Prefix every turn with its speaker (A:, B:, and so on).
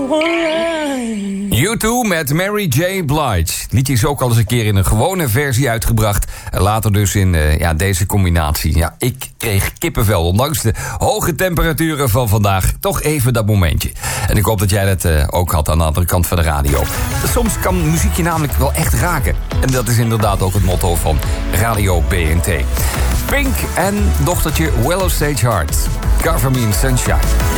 A: U2 met Mary J. Blige. Het liedje is ook al eens een keer in een gewone versie uitgebracht. En later dus in deze combinatie. Ja, ik kreeg kippenvel. Ondanks de hoge temperaturen van vandaag. Toch even dat momentje. En ik hoop dat jij dat ook had aan de andere kant van de radio. Soms kan muziek je namelijk wel echt raken. En dat is inderdaad ook het motto van Radio BNT. Pink en dochtertje Willow Stage Heart. Cover Me in Sunshine.